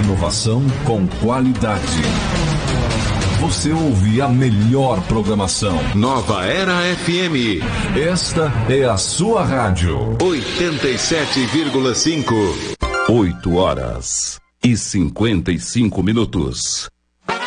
Inovação com qualidade. Você ouve a melhor programação. Nova Era FM. Esta é a sua rádio. 87,5. 8 horas e 55 minutos.